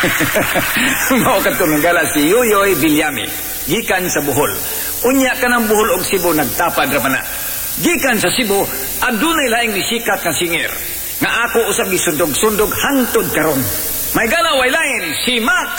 Mao katong gala si Yoyoy Villame, gikan sa Bohol. Unya ka ng Bohol og Cebu nagtapad ra man na. Gikan sa Cebu, adunay laing nisikat nga singer. Nga ako usab gisundog-sundog hangtod karon. May gala way lain si Mac